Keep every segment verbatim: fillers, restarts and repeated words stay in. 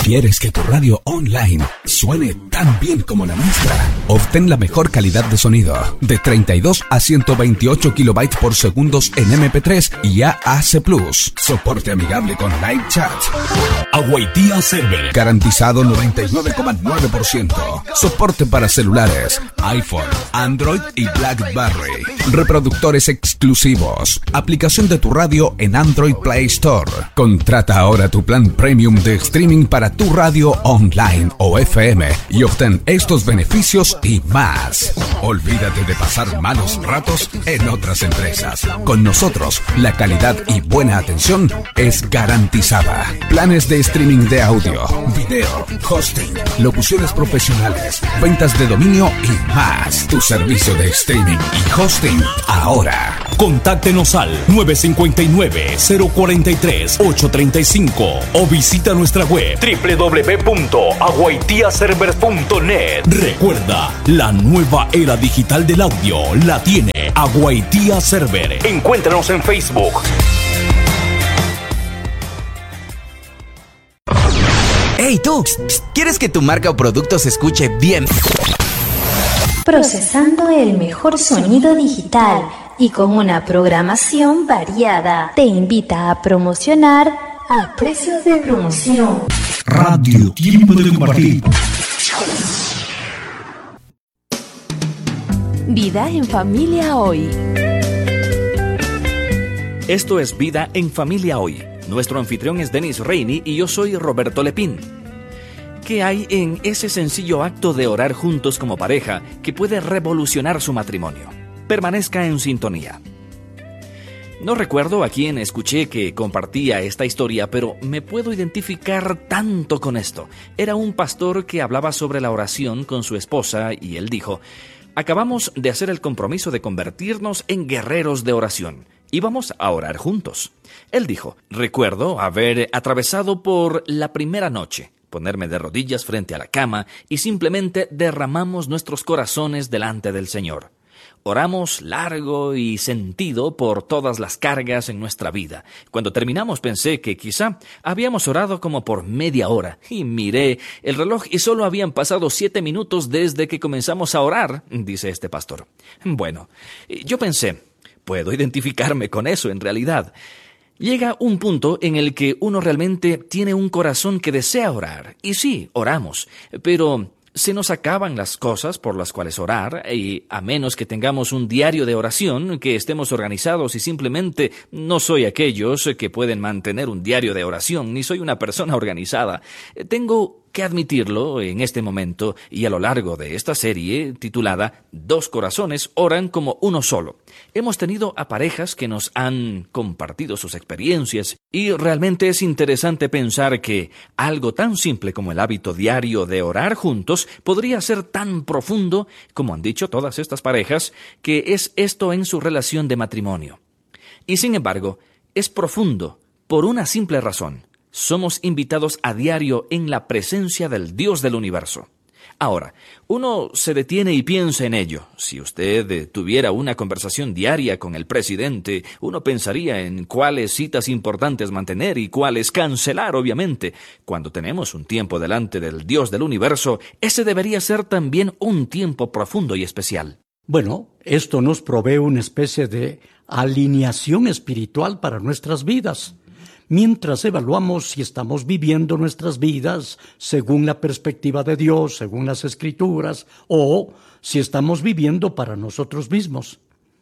¿Quieres que tu radio online suene tan bien como la nuestra? Obtén la mejor calidad de sonido de treinta y dos a ciento veintiocho kilobytes por segundo en eme pe tres y A A C plus. Soporte amigable con live chat. Aguaitía Server. Garantizado noventa y nueve coma nueve por ciento. Soporte para celulares, iPhone, Android y BlackBerry. Reproductores exclusivos. Aplicación de tu radio en Android Play Store. Contrata ahora tu plan premium de streaming para tu radio online o F M y obtén estos beneficios y más. Olvídate de pasar malos ratos en otras empresas. Con nosotros, la calidad y buena atención es garantizada. Planes de streaming de audio, video, hosting, locuciones profesionales, ventas de dominio y más. Tu servicio de streaming y hosting ahora. Contáctenos al nueve cinco nueve, cero cuatro tres, ocho tres cinco o visita nuestra web doble u doble u doble u punto aguaitía servers punto net. Recuerda, la nueva era digital del audio la tiene Aguaitía Server. Encuéntranos en Facebook. ¡Hey tú! ¿Quieres que tu marca o producto se escuche bien? Procesando el mejor sonido digital y con una programación variada. Te invita a promocionar a precios de promoción. Radio, tiempo de compartir. Vida en Familia Hoy. Esto es Vida en Familia Hoy. Nuestro anfitrión es Denis Reini y yo soy Roberto Lepín. ¿Qué hay en ese sencillo acto de orar juntos como pareja que puede revolucionar su matrimonio? Permanezca en sintonía. No recuerdo a quién escuché que compartía esta historia, pero me puedo identificar tanto con esto. Era un pastor que hablaba sobre la oración con su esposa y él dijo: acabamos de hacer el compromiso de convertirnos en guerreros de oración y vamos a orar juntos. Él dijo: recuerdo haber atravesado por la primera noche, ponerme de rodillas frente a la cama y simplemente derramamos nuestros corazones delante del Señor. Oramos largo y sentido por todas las cargas en nuestra vida. Cuando terminamos pensé que quizá habíamos orado como por media hora y miré el reloj y solo habían pasado siete minutos desde que comenzamos a orar, dice este pastor. Bueno, yo pensé, puedo identificarme con eso en realidad. Llega un punto en el que uno realmente tiene un corazón que desea orar. Y sí, oramos, pero se nos acaban las cosas por las cuales orar, y a menos que tengamos un diario de oración, que estemos organizados, y simplemente no soy aquellos que pueden mantener un diario de oración, ni soy una persona organizada. Tengo que admitirlo en este momento y a lo largo de esta serie titulada Dos corazones oran como uno solo. Hemos tenido a parejas que nos han compartido sus experiencias y realmente es interesante pensar que algo tan simple como el hábito diario de orar juntos podría ser tan profundo, como han dicho todas estas parejas, que es esto en su relación de matrimonio. Y sin embargo, es profundo por una simple razón. Somos invitados a diario en la presencia del Dios del universo. Ahora, uno se detiene y piensa en ello. Si usted tuviera una conversación diaria con el presidente, uno pensaría en cuáles citas importantes mantener y cuáles cancelar, obviamente. Cuando tenemos un tiempo delante del Dios del universo, ese debería ser también un tiempo profundo y especial. Bueno, esto nos provee una especie de alineación espiritual para nuestras vidas. Mientras evaluamos si estamos viviendo nuestras vidas según la perspectiva de Dios, según las Escrituras, o si estamos viviendo para nosotros mismos.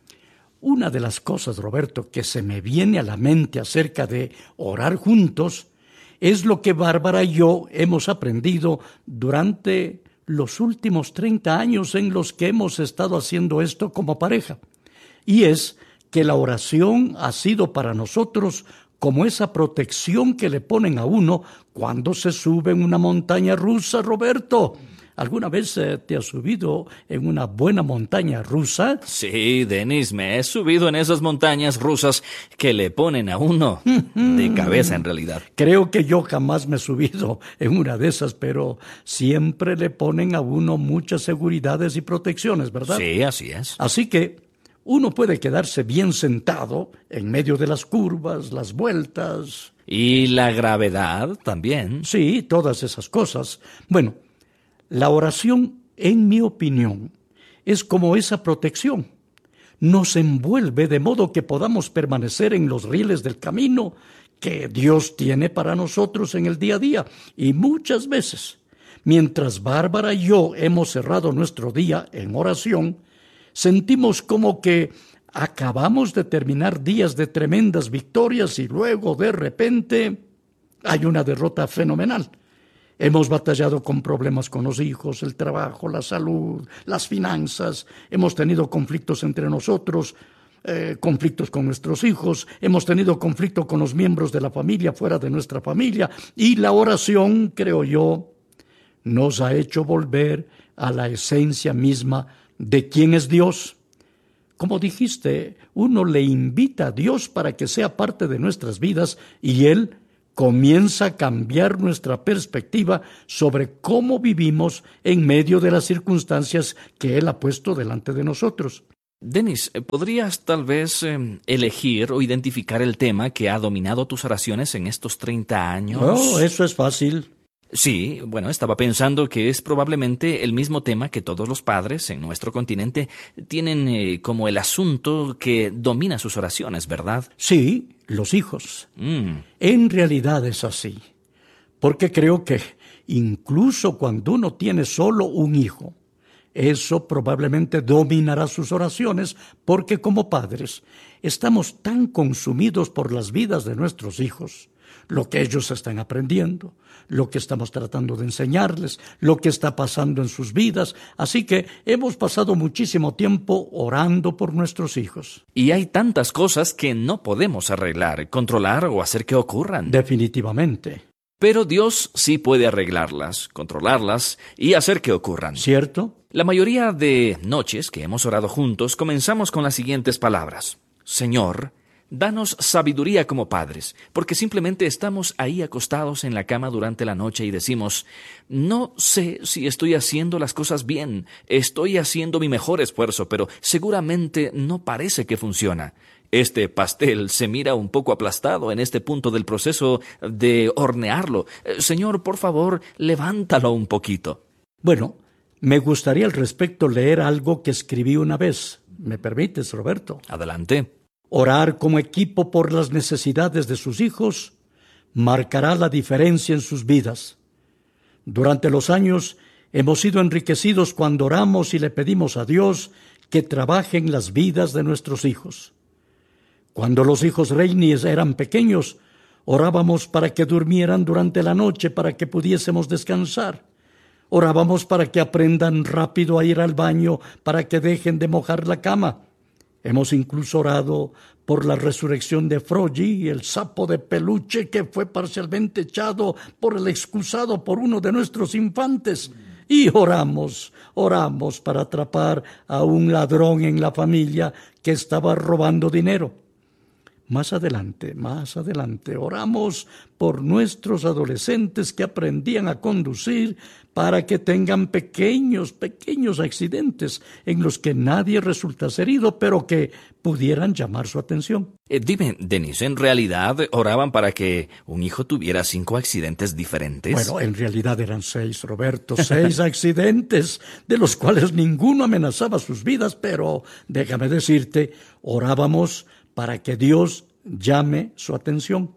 Una de las cosas, Roberto, que se me viene a la mente acerca de orar juntos, es lo que Bárbara y yo hemos aprendido durante los últimos treinta años en los que hemos estado haciendo esto como pareja. Y es que la oración ha sido para nosotros como esa protección que le ponen a uno cuando se sube en una montaña rusa, Roberto. ¿Alguna vez eh, te has subido en una buena montaña rusa? Sí, Denis, me he subido en esas montañas rusas que le ponen a uno de cabeza en realidad. Creo que yo jamás me he subido en una de esas, pero siempre le ponen a uno muchas seguridades y protecciones, ¿verdad? Sí, así es. Así que Uno puede quedarse bien sentado en medio de las curvas, las vueltas. Y la gravedad también. Sí, todas esas cosas. Bueno, la oración, en mi opinión, es como esa protección. Nos envuelve de modo que podamos permanecer en los rieles del camino que Dios tiene para nosotros en el día a día. Y muchas veces, mientras Bárbara y yo hemos cerrado nuestro día en oración, sentimos como que acabamos de terminar días de tremendas victorias y luego de repente hay una derrota fenomenal. Hemos batallado con problemas con los hijos, el trabajo, la salud, las finanzas, hemos tenido conflictos entre nosotros, eh, conflictos con nuestros hijos, hemos tenido conflicto con los miembros de la familia, fuera de nuestra familia, y la oración, creo yo, nos ha hecho volver a la esencia misma de quién es Dios. Como dijiste, uno le invita a Dios para que sea parte de nuestras vidas y Él comienza a cambiar nuestra perspectiva sobre cómo vivimos en medio de las circunstancias que Él ha puesto delante de nosotros. Denis, ¿podrías tal vez eh, elegir o identificar el tema que ha dominado tus oraciones en estos treinta años? Oh, eso es fácil. Sí, bueno, estaba pensando que es probablemente el mismo tema que todos los padres en nuestro continente tienen eh, como el asunto que domina sus oraciones, ¿verdad? Sí, los hijos. Mm. En realidad es así, porque creo que incluso cuando uno tiene solo un hijo, eso probablemente dominará sus oraciones, porque como padres estamos tan consumidos por las vidas de nuestros hijos, lo que ellos están aprendiendo, lo que estamos tratando de enseñarles, lo que está pasando en sus vidas. Así que hemos pasado muchísimo tiempo orando por nuestros hijos. Y hay tantas cosas que no podemos arreglar, controlar o hacer que ocurran. Definitivamente. Pero Dios sí puede arreglarlas, controlarlas y hacer que ocurran. ¿Cierto? La mayoría de noches que hemos orado juntos comenzamos con las siguientes palabras. Señor, danos sabiduría como padres, porque simplemente estamos ahí acostados en la cama durante la noche y decimos, no sé si estoy haciendo las cosas bien, estoy haciendo mi mejor esfuerzo, pero seguramente no parece que funciona. Este pastel se mira un poco aplastado en este punto del proceso de hornearlo. Señor, por favor, levántalo un poquito. Bueno, me gustaría al respecto leer algo que escribí una vez. ¿Me permites, Roberto? Adelante. Orar como equipo por las necesidades de sus hijos marcará la diferencia en sus vidas. Durante los años hemos sido enriquecidos cuando oramos y le pedimos a Dios que trabaje en las vidas de nuestros hijos. Cuando los hijos Reinies eran pequeños, orábamos para que durmieran durante la noche para que pudiésemos descansar. Orábamos para que aprendan rápido a ir al baño, para que dejen de mojar la cama. Hemos incluso orado por la resurrección de Froggy, el sapo de peluche que fue parcialmente echado por el excusado por uno de nuestros infantes. Y oramos, oramos para atrapar a un ladrón en la familia que estaba robando dinero. Más adelante, más adelante, oramos por nuestros adolescentes que aprendían a conducir para que tengan pequeños, pequeños accidentes en los que nadie resulta herido, pero que pudieran llamar su atención. Eh, dime, Denis, ¿en realidad oraban para que un hijo tuviera cinco accidentes diferentes? Bueno, en realidad eran seis, Roberto, seis accidentes, de los cuales ninguno amenazaba sus vidas, pero déjame decirte, orábamos para que Dios llame su atención.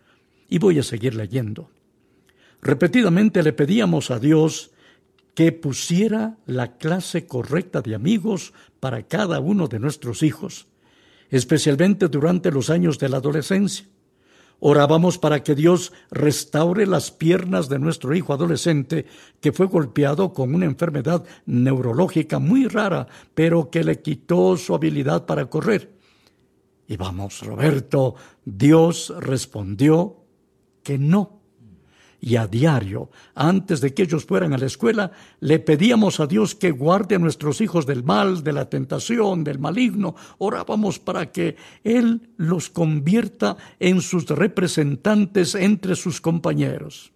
Y voy a seguir leyendo. Repetidamente le pedíamos a Dios que pusiera la clase correcta de amigos para cada uno de nuestros hijos, especialmente durante los años de la adolescencia. Orábamos para que Dios restaure las piernas de nuestro hijo adolescente que fue golpeado con una enfermedad neurológica muy rara, pero que le quitó su habilidad para correr. Y vamos, Roberto, Dios respondió que no. Y a diario, antes de que ellos fueran a la escuela, le pedíamos a Dios que guarde a nuestros hijos del mal, de la tentación, del maligno. Orábamos para que Él los convierta en sus representantes entre sus compañeros.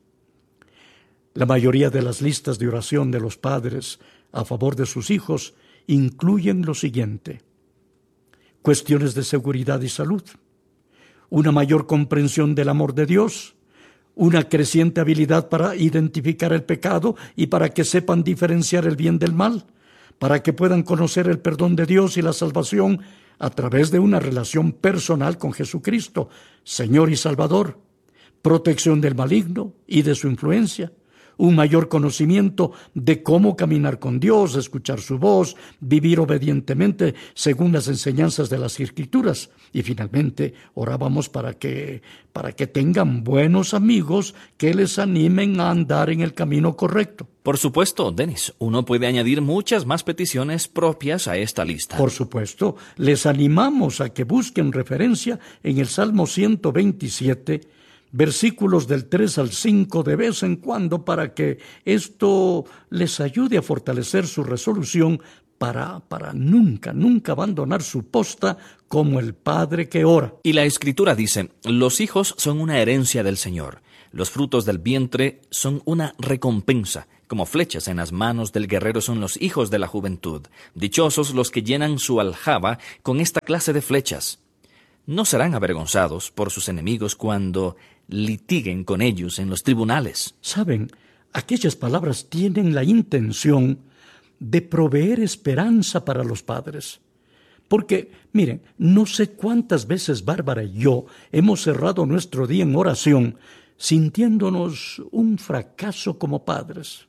La mayoría de las listas de oración de los padres a favor de sus hijos incluyen lo siguiente. cuestiones de seguridad y salud, una mayor comprensión del amor de Dios, una creciente habilidad para identificar el pecado y para que sepan diferenciar el bien del mal, para que puedan conocer el perdón de Dios y la salvación a través de una relación personal con Jesucristo, Señor y Salvador, protección del maligno y de su influencia, un mayor conocimiento de cómo caminar con Dios, escuchar su voz, vivir obedientemente según las enseñanzas de las Escrituras. Y finalmente orábamos para que, para que tengan buenos amigos que les animen a andar en el camino correcto. Por supuesto, Denis, uno puede añadir muchas más peticiones propias a esta lista. Por supuesto, les animamos a que busquen referencia en el Salmo ciento veintisiete, versículos del tres al cinco de vez en cuando, para que esto les ayude a fortalecer su resolución para, para nunca, nunca abandonar su posta como el Padre que ora. Y la Escritura dice, los hijos son una herencia del Señor, los frutos del vientre son una recompensa, como flechas en las manos del guerrero son los hijos de la juventud. Dichosos los que llenan su aljaba con esta clase de flechas. No serán avergonzados por sus enemigos cuando litiguen con ellos en los tribunales. Saben, aquellas palabras tienen la intención de proveer esperanza para los padres. Porque, miren, no sé cuántas veces Bárbara y yo hemos cerrado nuestro día en oración sintiéndonos un fracaso como padres.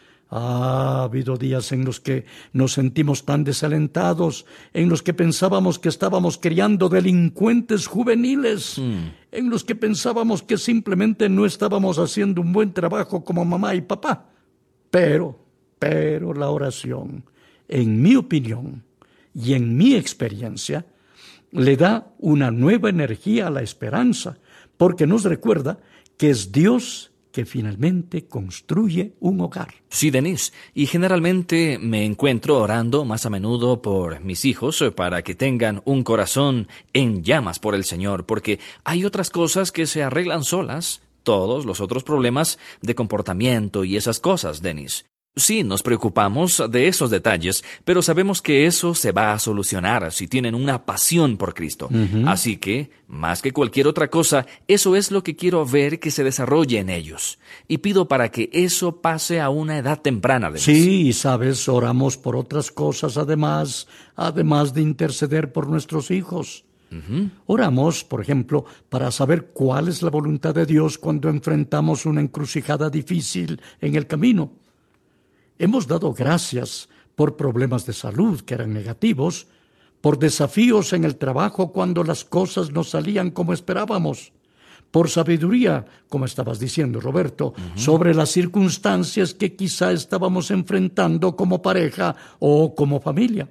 Ha habido días en los que nos sentimos tan desalentados, en los que pensábamos que estábamos criando delincuentes juveniles, mm. en los que pensábamos que simplemente no estábamos haciendo un buen trabajo como mamá y papá. Pero, pero la oración, en mi opinión y en mi experiencia, le da una nueva energía a la esperanza, porque nos recuerda que es Dios que finalmente construye un hogar. Sí, Denis, y generalmente me encuentro orando más a menudo por mis hijos para que tengan un corazón en llamas por el Señor, porque hay otras cosas que se arreglan solas, todos los otros problemas de comportamiento y esas cosas, Denis. Sí, nos preocupamos de esos detalles, pero sabemos que eso se va a solucionar si tienen una pasión por Cristo. Uh-huh. Así que, más que cualquier otra cosa, eso es lo que quiero ver que se desarrolle en ellos. Y pido para que eso pase a una edad temprana. De sí, y sabes, oramos por otras cosas además, además de interceder por nuestros hijos. Uh-huh. Oramos, por ejemplo, para saber cuál es la voluntad de Dios cuando enfrentamos una encrucijada difícil en el camino. Hemos dado gracias por problemas de salud que eran negativos, por desafíos en el trabajo cuando las cosas no salían como esperábamos, por sabiduría, como estabas diciendo, Roberto, uh-huh. sobre las circunstancias que quizá estábamos enfrentando como pareja o como familia.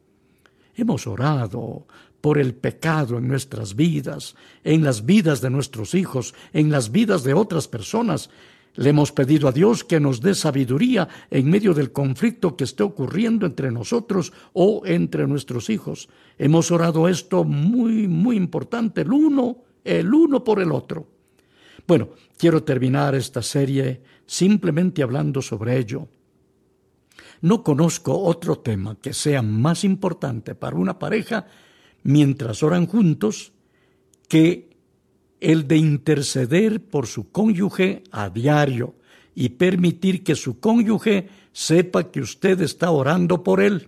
Hemos orado por el pecado en nuestras vidas, en las vidas de nuestros hijos, en las vidas de otras personas. Le hemos pedido a Dios que nos dé sabiduría en medio del conflicto que esté ocurriendo entre nosotros o entre nuestros hijos. Hemos orado esto muy, muy importante, el uno, el uno por el otro. Bueno, quiero terminar esta serie simplemente hablando sobre ello. No conozco otro tema que sea más importante para una pareja mientras oran juntos que el de interceder por su cónyuge a diario y permitir que su cónyuge sepa que usted está orando por él.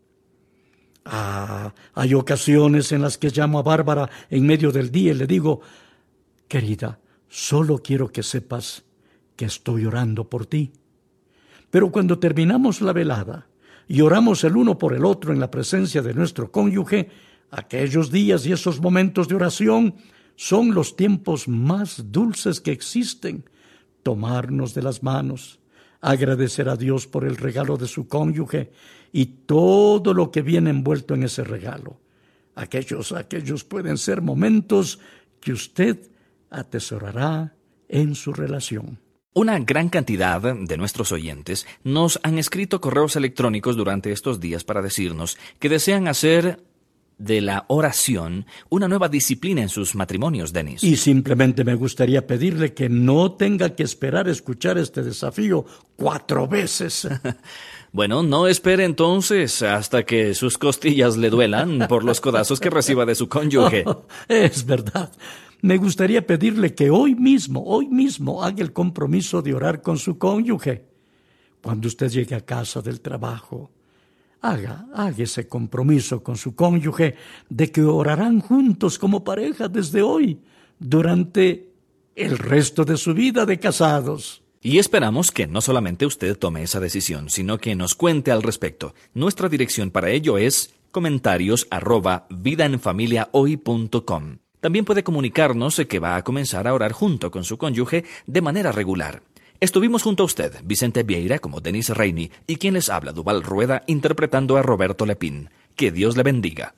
Ah, hay ocasiones en las que llamo a Bárbara en medio del día y le digo, querida, solo quiero que sepas que estoy orando por ti. Pero cuando terminamos la velada y oramos el uno por el otro en la presencia de nuestro cónyuge, aquellos días y esos momentos de oración son los tiempos más dulces que existen. Tomarnos de las manos, agradecer a Dios por el regalo de su cónyuge y todo lo que viene envuelto en ese regalo. Aquellos, aquellos pueden ser momentos que usted atesorará en su relación. Una gran cantidad de nuestros oyentes nos han escrito correos electrónicos durante estos días para decirnos que desean hacer de la oración una nueva disciplina en sus matrimonios, Denis. Y simplemente me gustaría pedirle que no tenga que esperar a escuchar este desafío cuatro veces. Bueno, no espere entonces hasta que sus costillas le duelan por los codazos que reciba de su cónyuge. Oh, es verdad. Me gustaría pedirle que hoy mismo, hoy mismo haga el compromiso de orar con su cónyuge. Cuando usted llegue a casa del trabajo, haga, haga ese compromiso con su cónyuge de que orarán juntos como pareja desde hoy, durante el resto de su vida de casados. Y esperamos que no solamente usted tome esa decisión, sino que nos cuente al respecto. Nuestra dirección para ello es comentarios arroba vidaenfamiliahoy punto com. También puede comunicarnos que va a comenzar a orar junto con su cónyuge de manera regular. Estuvimos junto a usted, Vicente Vieira, como Denis Reini, y quien les habla, Duval Rueda, interpretando a Roberto Lepín. Que Dios le bendiga.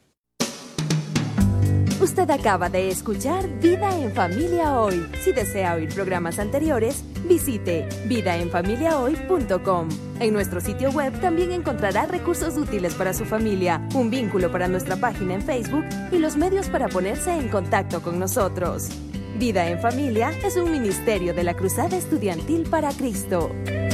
Usted acaba de escuchar Vida en Familia Hoy. Si desea oír programas anteriores, visite vida en familia hoy punto com. En nuestro sitio web también encontrará recursos útiles para su familia, un vínculo para nuestra página en Facebook y los medios para ponerse en contacto con nosotros. Vida en Familia es un ministerio de la Cruzada Estudiantil para Cristo.